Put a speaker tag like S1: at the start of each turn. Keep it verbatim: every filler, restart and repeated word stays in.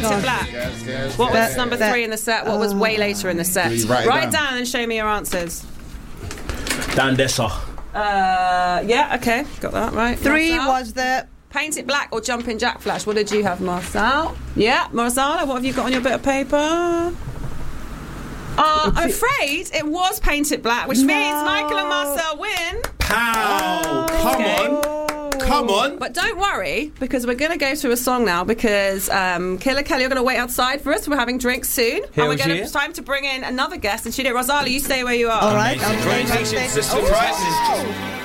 S1: It Black?
S2: Yes, yes,
S1: What
S2: yes.
S1: was number three in the set? What was way later in the set?
S2: Please write it
S1: Write it
S2: down.
S1: down and show me your answers.
S3: Dan Dessa.
S1: Uh, yeah, okay, got that right.
S4: Three
S1: Marcel?
S4: was the...
S1: Paint It Black or Jumping Jack Flash. What did you have, Marcel? Yeah, Marcel, what have you got on your bit of paper? Uh, I'm afraid it was Paint It Black, which
S4: No.
S1: means Michael and Marcel win.
S3: Pow! Come
S1: Okay.
S3: on. Come on.
S1: But don't worry, because we're going to go to a song now, because um, Killer Kelly are going to wait outside for us. We're having drinks soon. and we're going to, it's time to bring in another guest. And she did. Rosala, you stay where you are.
S4: All right, I'll
S3: Amazing.
S4: stay, I'll
S3: Congratulations.
S4: stay.
S3: The surprises.